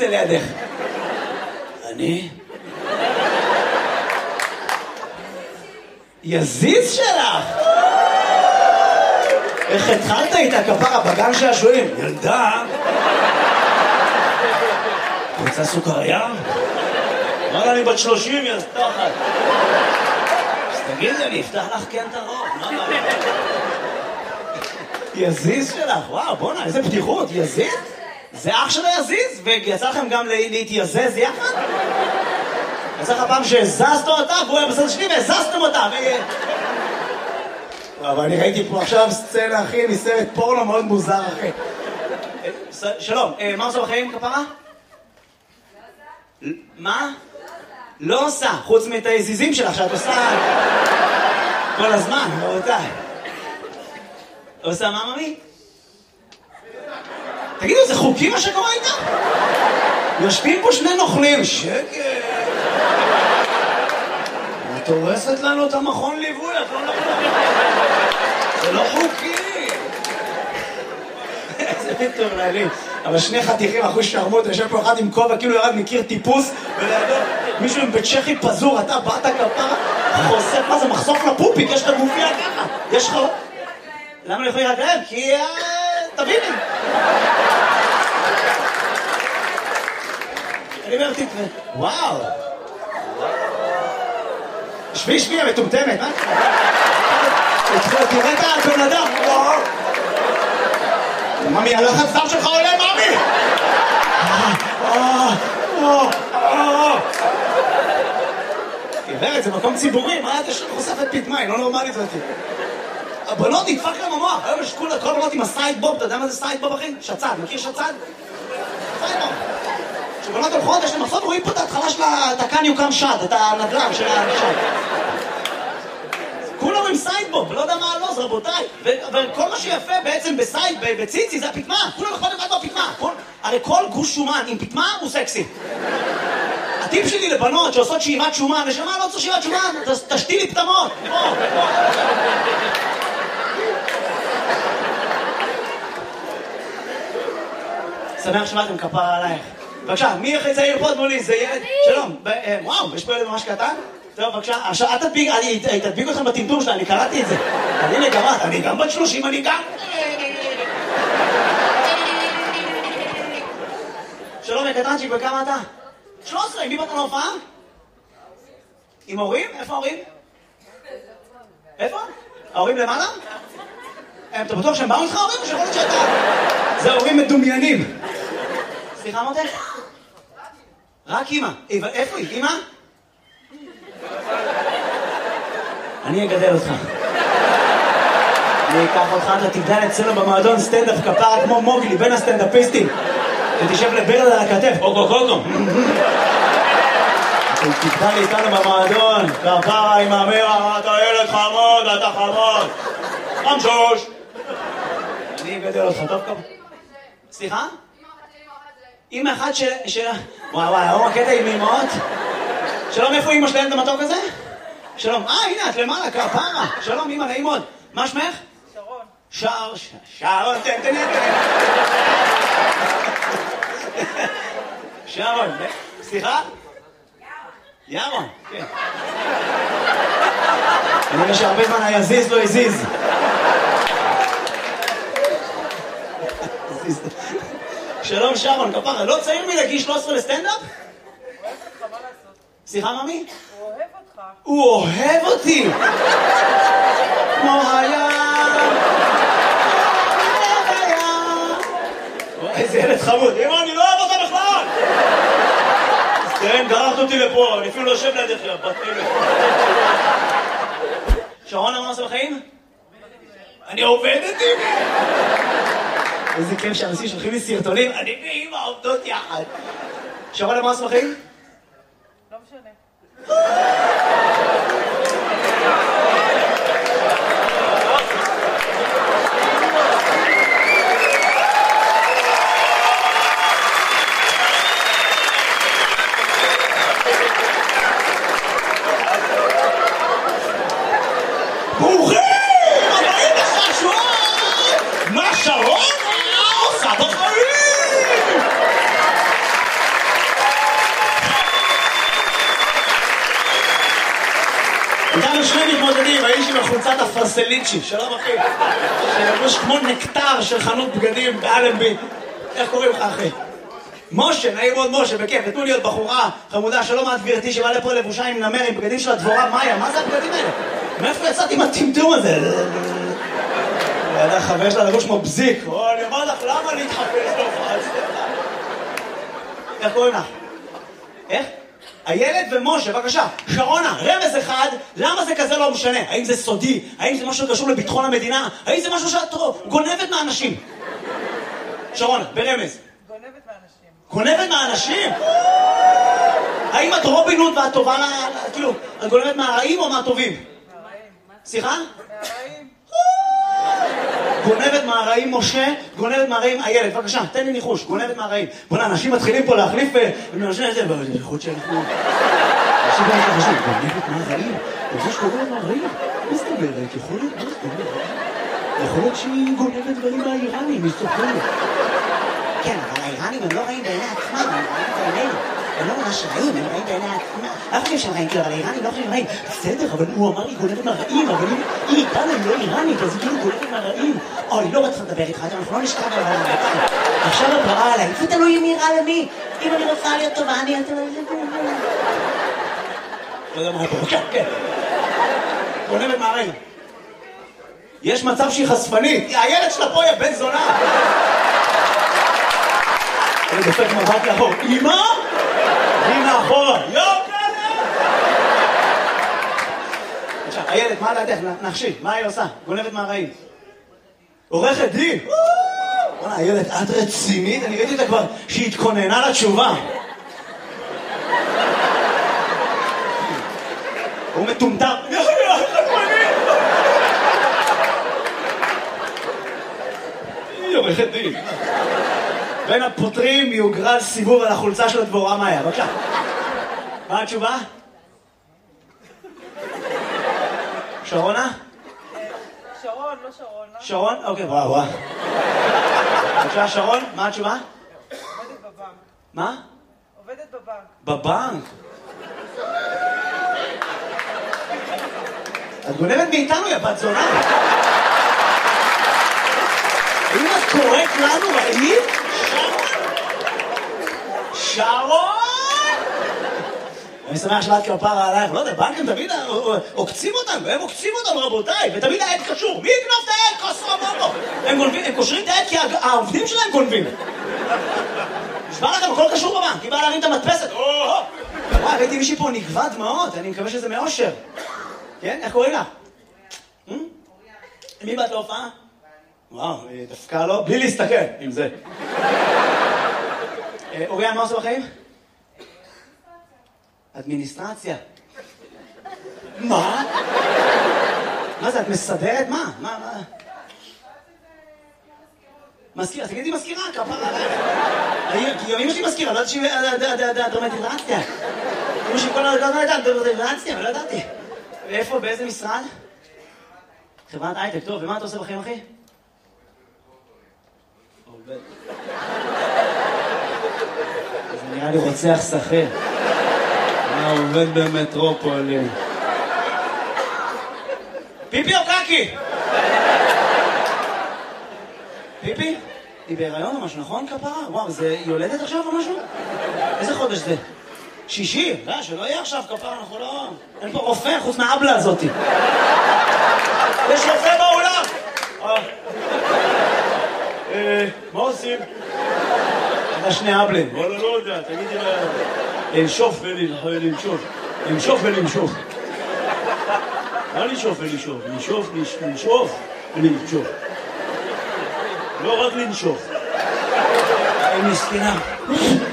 זה לידך? אני? יזיז שלך! איך התחלת איתה כפרה בגן שעשועים? ילדה? רוצה סוכריה? אמרה אני בת 30, יא תחת. אז תגידי, אני אפתח לך כן את הראש. יזיז שלך, וואו, בוא'נה, איזה פתיחות, יזיז? זה אח שלו יזיז? ויצא לכם גם להתייזז יחד? יצא לך פעם שהזזת אותה, והוא היה בסדר שלי והזזתם אותה, אבל אני ראיתי פה עכשיו סצנה, אחי, מסרט פורנו מאוד מוזר, אחי. שלום, מה עושה בחיים, כפרה? מה? לא עושה, חוץ מאת היזיזים שלך שאת עושה כל הזמן, רבותיי. עושה מה, ממי? תגידו, זה חוקי מה שקורה איתה? יושבים פה שני נוכלים, שקט. את הורסת לנו את המכון ליווי, את לא נוכלים. זה לא חוקי. איזה מטורללים. אבל שני חתיכים, אחוז שרמות, יושב פה אחד עם כובע, כאילו ירד מכיר טיפוס, ולידו מישהו עם בצ'כי פזור, אתה באת כפרה, חושף, מה זה, מחשוף לפופיק, יש לך גופיה ככה, יש לך... למה לא יכולים להגרב? כי... תביני. אני אומר, תתראה. וואו. שבי, המטומטמת, מה? תראה את הבן אדם. וואו. ממי, הלחץ דם שלך עולה, ממי! גברת, זה מקום ציבורי, מה אתה חושפת פתמה, היא לא נורמלית זאת. הבנות נדפק להם המוח, היום יש כל הבנות עם הסייד בוב, אתה יודע מה זה סייד בוב אחי? שצד, מכיר שצד? סייד בוב. כשבנות הולכות יש להם מחסות, רואים פה את ההתחלה של התקן יוקם שד, את הנדל"ן של השד. כולם עם סיידבוב, ולא יודע מה הלוז, רבותיי. וכל מה שיפה בעצם בסייד, בציצי, זה הפתמה. כולם יכולים לבד בפתמה. הרי כל גוש שומן עם פתמה הוא סקסי. הטיפ שלי לבנות שעושות שאיבת שומן, נשמה, לא צריך שאיבת שומן, תשתי לי פתמות. שמח שבאתם כפרה עלייך. בבקשה, מי הכי צעיר פה מולי? זה ילד? שלום. וואו, יש פה ילד ממש קטן? טוב, בבקשה, אל תדביק, אני תדביק אתכם בטמטום שלה, אני קראתי את זה. הנה גמרת, אני גם בת 30, אני גם... שלום, קטנצ'יק, וכמה אתה? 13, עם מי באת להופעה? עם הורים? איפה ההורים? איפה? ההורים למעלה? אתה בטוח שהם באו איתך ההורים או שיכול להיות שאתה... זה ההורים מדומיינים. סליחה, מותק? רק אמא. איפה היא? אמא? אני אגדל אותך. אני אקח אותך, אתה תגדל אצלנו במועדון סטנדאפ כפרה כמו מוגלי, בין הסטנדאפיסטים. ותשב לברד על הכתף, קוקו. תגדל איתנו במועדון, כפרה עם אמרה, אתה ילד חמוד, אתה חמוד. חמשוש. אני אגדל אותך, טוב כפרה. סליחה? אמא אחת של... וואו, הקטע עם אמאות. שלום, איפה אמא שלהם את המתוק הזה? שלום, הנה, את למעלה, כפרה. שלום, אמא, נעים מאוד. מה שמך? שרון. שרון, תן. שרון, סליחה? ירון, כן. אני רואה שהרבה זמן היזיז לא הזיז. שלום שרון, כפרה, לא צעיר מלהגיש 13 לסטנדאפ? הוא אוהב אותך, מה לעשות? סליחה, ממי? הוא אוהב אותך. הוא אוהב אותי! כמו איזה ילד חמוד. אמא, אני לא אוהב אותה בכלל! אז תראה, גררת אותי לפה, אני אפילו לא יושב לידך, בטלת. שרון, מה עושה בחיים? אני עובדת עם איזה כיף שאנשים שולחים לי סרטונים, אני ואמא עובדות יחד. שרון, מה עושה בחיים? לא משנה. ברוכים! הבאים לחשון! מה שרון עושה בחיים? חולצת הפרסליצ'י, שלום אחי. שלבוש כמו נקטר של חנות בגדים באלנבי. איך קוראים לך אחי? משה, נעים מאוד משה, בכיף, ותנו להיות בחורה חמודה, שלום את גברתי שבא לפה לבושה עם נמר, עם בגדים של הדבורה מאיה, מה זה הבגדים האלה? מאיפה יצאתי עם הטמטום הזה? ידע חבר שלה לבוש כמו בזיק, אני אומר לך, למה להתחפש להופעה? איך קוראים לך? איך? הילד ומשה, בבקשה, שרונה, רמז אחד, למה זה כזה לא משנה? האם זה סודי? האם זה משהו שקשור לביטחון המדינה? האם זה משהו שאת גונבת מהאנשים? שרונה, ברמז. גונבת מהאנשים. גונבת מהאנשים? האם את רובין הוד ואת טובה כאילו, את גונבת מהרעים או מהטובים? מהרעים. סליחה? מהרעים. גונבת מהרעים משה, גונבת מהרעים הילד, בבקשה, תן לי ניחוש, גונבת מהרעים. בוא'נה, אנשים מתחילים פה להחליף ומאנשים את זה, יכול שאנחנו... אנשים פה מתחשבים, גונבת מהרעים? זה שגונבת מהרעים? מה זאת אומרת? יכול להיות, מה זאת אומרת? יכול להיות שהיא גונבת דברים מהאיראנים, היא סופרת. כן, אבל האיראנים הם לא רעים בעיני עצמם, הם רעים בעינינו. הם לא ממש רעים, הם רעים בעיני עצמם. לא חושבים שהם רעים, אבל האיראנים לא חושבים רעים. בסדר, אבל הוא אמר לי גונבת מהרעים, אבל אם היא איתנו, היא לא איראנית, אז היא כאילו גונבת מהרעים. אוי, לא רוצה לדבר איתך, אנחנו לא נשכב על הרעים. עכשיו את רעה עליי, זה תלוי מי רע למי. אם אני רוצה להיות טובה, אני... לא יודע מה פה, כן. גונבת מהרעים. יש מצב שהיא חשפנית, הילד שלה פה יהיה בן זונה. אני דופק מבט לאחור, אמא? אמא אחורה, עכשיו, הילד, מה דעתך? נחשי, מה היא עושה? גונבת מהרעים. עורכת דין. בוא'נה, הילד, את רצינית? אני ראיתי אותה כבר שהיא התכוננה לתשובה. הוא מטומטם. היא עורכת דין. בין הפותרים יוגרל סיבוב על החולצה של הדבורה מאיה. בבקשה. מה התשובה? שרונה? שרון, לא שרונה. שרון? אוקיי, וואו. בבקשה, שרון, מה התשובה? עובדת בבנק. מה? עובדת בבנק. בבנק? את גונבת מאיתנו, יא בת זונה. אם את קוראת לנו רעים? שרון! אני שמח שלאת כפרה עלייך, לא יודע, בנקים תמיד עוקצים אותנו, הם עוקצים אותנו רבותיי, ותמיד העד קשור, מי יקנוב את העד? כוסו אמרו. הם קושרים את העד כי העובדים שלהם גונבים. נשמע לכם, הכל קשור בבנק, היא באה להרים את המדפסת, וואי, ראיתי מישהי פה נגבה דמעות, אני מקווה שזה מאושר. כן? איך קוראים לך? מי באת להופעה? וואו, דווקא לא, בלי להסתכל, עם זה. אוריאן, מה עושה בחיים? אדמיניסטרציה. מה? מה זה, את מסדרת? מה? מזכירה, תגידי מזכירה, כפרה עליך. כי אמא שלי מזכירה, לא ידעתי שהיא דרמטיזציה. אמא שלי כל הזמן הייתה דרמטיזציה, ולא ידעתי. ואיפה, באיזה משרד? חברת הייטק, טוב, ומה אתה עושה בחיים, אחי? עובד. זה נראה לי רוצח שכיר. עובד במטרופולין. פיפי או קקי? פיפי? היא בהיריון או משהו, נכון כפרה? וואו, זה יולדת עכשיו או משהו? איזה חודש זה? שישי? לא, שלא יהיה עכשיו כפרה, אנחנו לא... אין פה רופא חוץ מהאבלה הזאתי. יש רופא באולם! מה עושים? אתה שני אבלים. וואלה, לא יודע, תגידי לה... לנשוף ולנשוף. לנשוף ולנשוף. לא לנשוף ולנשוף. לנשוף ולנשוף. לא רק לנשוף. היא מסכנה.